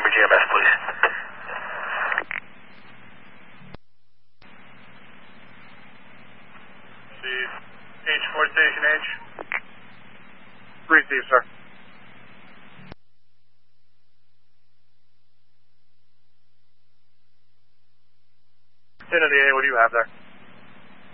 for GMS, please. H4 Station H. Receive, sir. Infinity A, what do you have there?